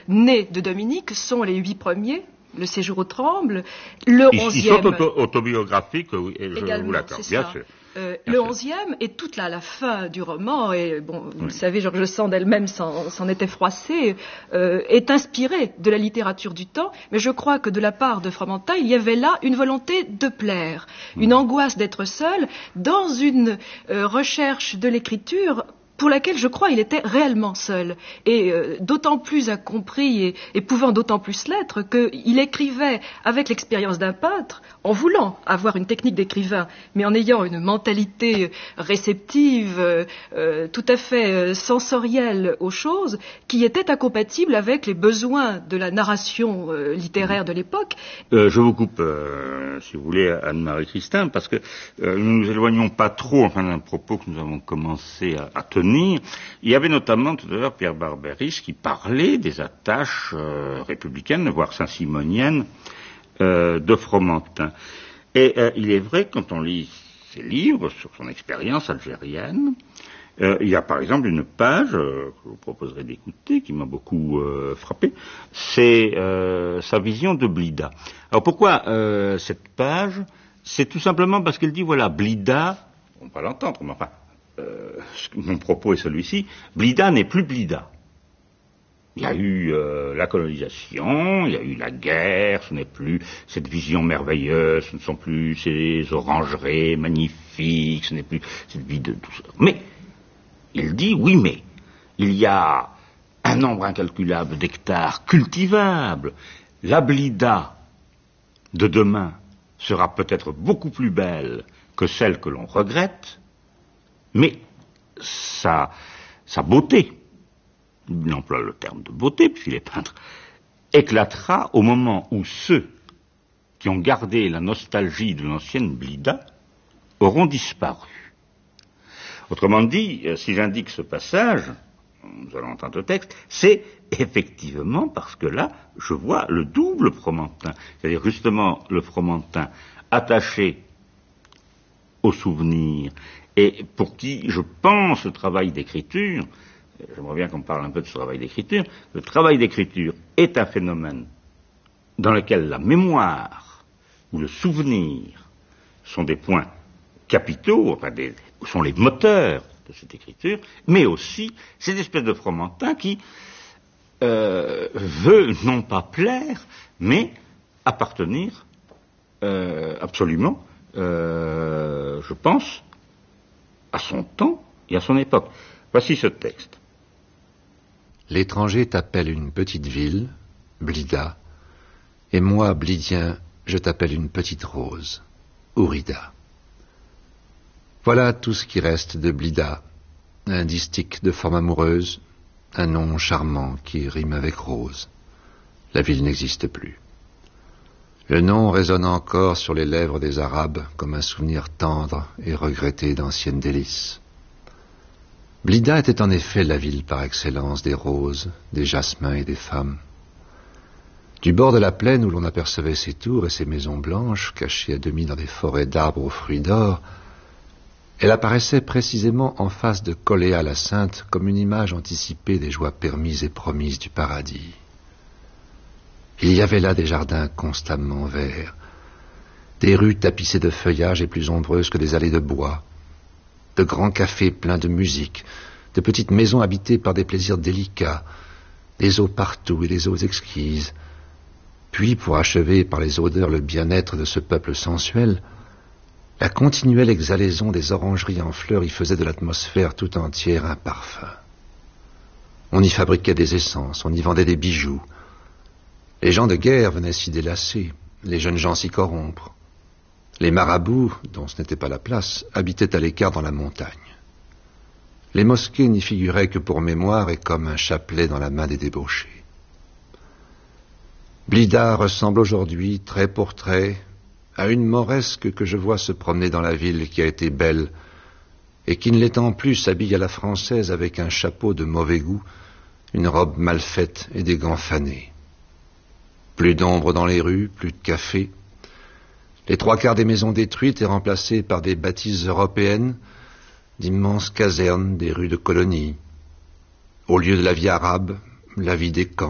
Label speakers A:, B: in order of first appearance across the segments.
A: nés de Dominique sont les 8 premiers. Le séjour au Tremble, le 11e...
B: Ils sont autobiographiques, oui, je vous l'accorde, bien sûr.
A: Le 11e est toute la fin du roman, et bon, vous le savez, George Sand elle-même s'en était froissée, est inspirée de la littérature du temps, mais je crois que de la part de Fromentin, il y avait là une volonté de plaire, une angoisse d'être seul, dans une recherche de l'écriture pour laquelle je crois il était réellement seul, et d'autant plus incompris et pouvant d'autant plus l'être qu'il écrivait avec l'expérience d'un peintre, en voulant avoir une technique d'écrivain, mais en ayant une mentalité réceptive, tout à fait sensorielle aux choses, qui était incompatible avec les besoins de la narration littéraire de l'époque.
B: Je vous coupe, si vous voulez, Anne-Marie Christin, parce que nous nous éloignons pas trop, d'un propos que nous avons commencé à tenir. Il y avait notamment tout à l'heure Pierre Barberis qui parlait des attaches républicaines, voire saint-simoniennes, de Fromentin. Et il est vrai, quand on lit ses livres sur son expérience algérienne, il y a par exemple une page que je vous proposerai d'écouter, qui m'a beaucoup frappé, c'est sa vision de Blida. Alors pourquoi cette page? C'est tout simplement parce qu'il dit, voilà, Blida, on va l'entendre, mais enfin, mon propos est celui-ci, Blida n'est plus Blida. Il y a eu la colonisation, il y a eu la guerre, ce n'est plus cette vision merveilleuse, ce ne sont plus ces orangeries magnifiques, ce n'est plus cette vie de douceur. Mais, il dit, oui, mais, il y a un nombre incalculable d'hectares cultivables. La Blida de demain sera peut-être beaucoup plus belle que celle que l'on regrette, mais sa beauté, il emploie le terme de beauté, puisqu'il est peintre, éclatera au moment où ceux qui ont gardé la nostalgie de l'ancienne Blida auront disparu. Autrement dit, si j'indique ce passage, nous allons entendre le texte, c'est effectivement parce que là, je vois le double Fromentin, c'est-à-dire justement le Fromentin attaché au souvenir, et pour qui, je pense, le travail d'écriture, j'aimerais bien qu'on parle un peu de ce travail d'écriture, le travail d'écriture est un phénomène dans lequel la mémoire ou le souvenir sont des points capitaux, enfin sont les moteurs de cette écriture, mais aussi cette espèce de Fromentin qui veut non pas plaire, mais appartenir absolument, je pense, à son temps et à son époque. Voici ce texte.
C: L'étranger t'appelle une petite ville, Blida, et moi, Blidien, je t'appelle une petite rose, Ourida. Voilà tout ce qui reste de Blida, un distique de forme amoureuse, un nom charmant qui rime avec rose. La ville n'existe plus. Le nom résonne encore sur les lèvres des Arabes comme un souvenir tendre et regretté d'anciennes délices. Blida était en effet la ville par excellence des roses, des jasmins et des femmes. Du bord de la plaine où l'on apercevait ses tours et ses maisons blanches, cachées à demi dans des forêts d'arbres aux fruits d'or, elle apparaissait précisément en face de Coléa la Sainte comme une image anticipée des joies permises et promises du paradis. Il y avait là des jardins constamment verts, des rues tapissées de feuillage et plus ombreuses que des allées de bois, de grands cafés pleins de musique, de petites maisons habitées par des plaisirs délicats, des eaux partout et des eaux exquises. Puis, pour achever par les odeurs le bien-être de ce peuple sensuel, la continuelle exhalaison des orangeries en fleurs y faisait de l'atmosphère tout entière un parfum. On y fabriquait des essences, on y vendait des bijoux. Les gens de guerre venaient s'y délasser, les jeunes gens s'y corrompre. Les marabouts, dont ce n'était pas la place, habitaient à l'écart dans la montagne. Les mosquées n'y figuraient que pour mémoire et comme un chapelet dans la main des débauchés. Blida ressemble aujourd'hui, trait pour trait, à une mauresque que je vois se promener dans la ville qui a été belle et qui, ne l'étant plus, s'habille à la française avec un chapeau de mauvais goût, une robe mal faite et des gants fanés. Plus d'ombre dans les rues, plus de café. Les 3/4 des maisons détruites et remplacées par des bâtisses européennes, d'immenses casernes, des rues de colonies. Au lieu de la vie arabe, la vie des camps,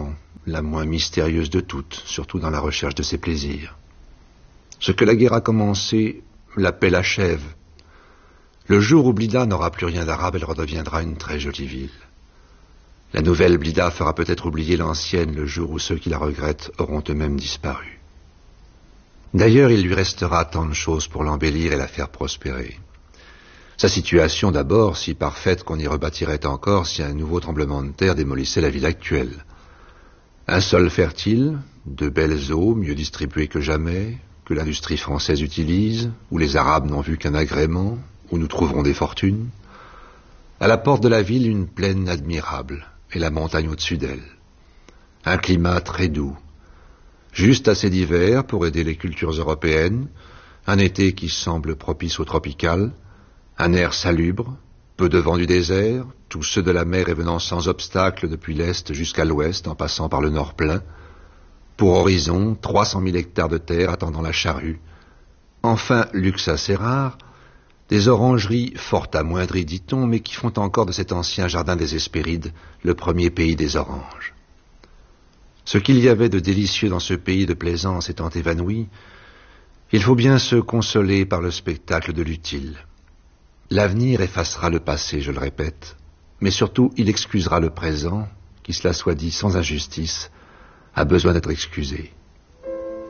C: la moins mystérieuse de toutes, surtout dans la recherche de ses plaisirs. Ce que la guerre a commencé, la paix l'achève. Le jour où Blida n'aura plus rien d'arabe, elle redeviendra une très jolie ville. La nouvelle Blida fera peut-être oublier l'ancienne le jour où ceux qui la regrettent auront eux-mêmes disparu. D'ailleurs, il lui restera tant de choses pour l'embellir et la faire prospérer. Sa situation d'abord, si parfaite qu'on y rebâtirait encore si un nouveau tremblement de terre démolissait la ville actuelle. Un sol fertile, de belles eaux, mieux distribuées que jamais, que l'industrie française utilise, où les Arabes n'ont vu qu'un agrément, où nous trouverons des fortunes. À la porte de la ville, une plaine admirable, et la montagne au-dessus d'elle. Un climat très doux, juste assez d'hiver pour aider les cultures européennes, un été qui semble propice au tropical, un air salubre, peu de vent du désert, tous ceux de la mer et venant sans obstacle depuis l'est jusqu'à l'ouest en passant par le nord plein. Pour horizon, 300 000 hectares de terre attendant la charrue. Enfin, luxe assez rare, des orangeries fort amoindries, dit-on, mais qui font encore de cet ancien jardin des Hespérides le premier pays des oranges. Ce qu'il y avait de délicieux dans ce pays de plaisance étant évanoui, il faut bien se consoler par le spectacle de l'utile. L'avenir effacera le passé, je le répète, mais surtout il excusera le présent, qui, cela soit dit sans injustice, a besoin d'être excusé.